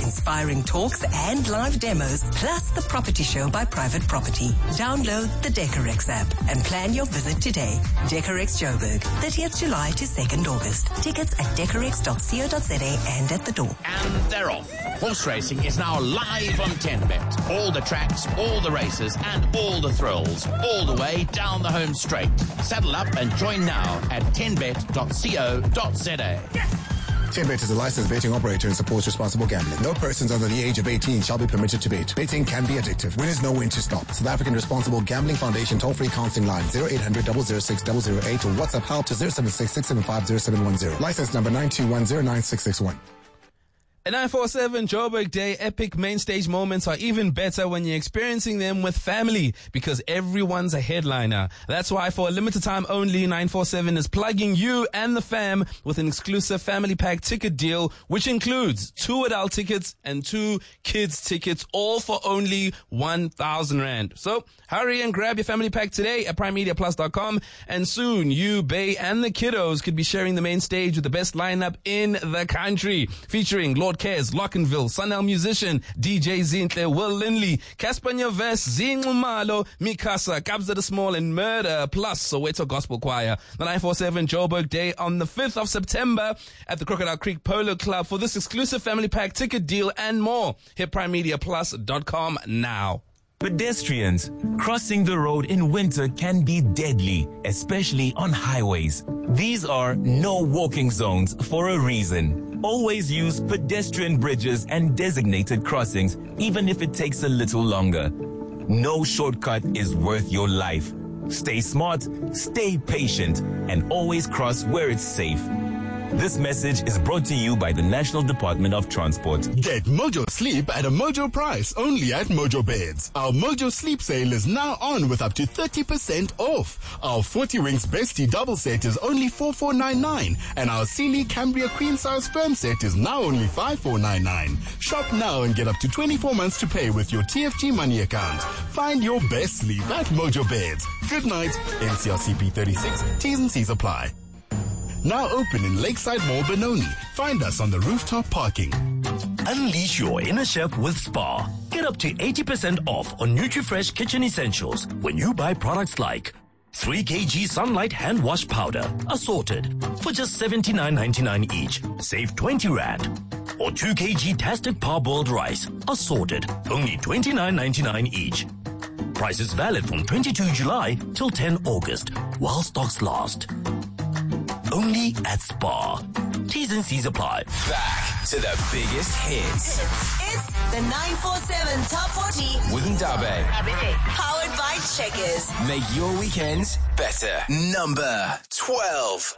inspiring talks and live demos, plus the property show by Private Property. Download the Decorex app and plan your visit today. Decorex Joburg, 30th July to 2nd August. Tickets at decorex.co.za and at the door. And they're off. Horse racing is now live on 10Bet. All the tracks, all the races, and all the thrills, all the way down the home straight. Saddle up and join now at 10bet.co.za. 10Bet is a licensed betting operator and supports responsible gambling. No persons under the age of 18 shall be permitted to bet. Betting can be addictive. Winners know when to stop. South African Responsible Gambling Foundation toll-free counseling line 0800 006 008 or WhatsApp help to 076 675 0710. License number 921096661. At 947 Joburg Day, epic main stage moments are even better when you're experiencing them with family, because everyone's a headliner. That's why for a limited time only, 947 is plugging you and the fam with an exclusive family pack ticket deal, which includes 2 adult tickets and 2 kids tickets, all for only 1,000 Rand. So hurry and grab your family pack today at primemediaplus.com, and soon you, Bay, and the kiddos could be sharing the main stage with the best lineup in the country, featuring Lord Cares, Lockenville, Sunel Musician, DJ Zintle, Will Lindley, Casper Nyovest, Zingumalo, Mikasa, Kabza the Small, and Murder, plus Soweto Gospel Choir. The 947 Joburg Day on the 5th of September at the Crocodile Creek Polo Club for this exclusive family pack ticket deal and more. Hit primemediaplus.com now. Pedestrians, crossing the road in winter can be deadly, especially on highways. These are no walking zones for a reason. Always use pedestrian bridges and designated crossings, even if it takes a little longer. No shortcut is worth your life. Stay smart, stay patient, and always cross where it's safe. This message is brought to you by the National Department of Transport. Get Mojo Sleep at a Mojo price only at Mojo Beds. Our Mojo Sleep sale is now on with up to 30% off. Our 40 Rings Bestie double set is only 4499, and our Sealy Cambria Queen Size Firm set is now only 5499. Shop now and get up to 24 months to pay with your TFG money account. Find your best sleep at Mojo Beds. Good night. NCRCP 36. T's and C's apply. Now open in Lakeside Mall, Benoni. Find us on the rooftop parking. Unleash your inner chef with Spar. Get up to 80% off on NutriFresh kitchen essentials when you buy products like 3 kg Sunlight hand wash powder, assorted, for just 79.99 each. Save 20 Rand. Or 2 kg Tastic parboiled rice, assorted, only 29.99 each. Prices valid from 22 July till 10 August, while stocks last. Only at Spar. T's and C's apply. Back to the biggest hits. It's the 947 Top 40 with Ndabe. Powered by Checkers. Make your weekends better. Number 12.